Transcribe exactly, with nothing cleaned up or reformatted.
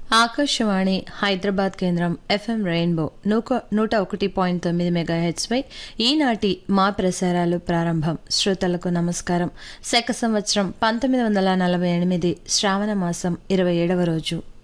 ఆకాశవాణి హైదరాబాద్ కేంద్రం FM rainbow నూక నూట ఒకటి పాయింట్ తొమ్మిది మెగాహెట్స్పై ఈనాటి మా ప్రసారాలు ప్రారంభం. శ్రోతలకు నమస్కారం. శక సంవత్సరం పంతొమ్మిది వందల నలభై ఎనిమిది శ్రావణ మాసం ఇరవై ఏడవ రోజు